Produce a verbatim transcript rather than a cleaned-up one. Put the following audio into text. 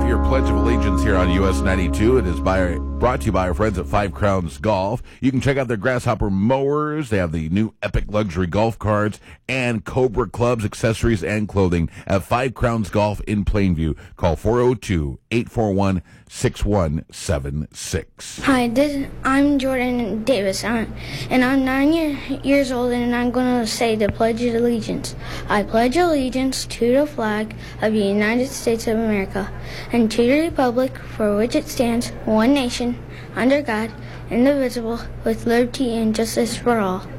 your Pledge of Allegiance here on U S ninety-two. It is by, brought to you by our friends at Five Crowns Golf. You can check out their Grasshopper mowers. They have the new Epic luxury golf carts and Cobra clubs, accessories, and clothing at Five Crowns Golf in Plainview. Call four oh two, eight four one, six one seven six. Hi, this, I'm Jordan Davis, I'm, and I'm nine year, years old, and I'm going to say the Pledge of Allegiance. I pledge allegiance to the flag of the United States of America and to the republic for which it stands, one nation, under God, indivisible, with liberty and justice for all.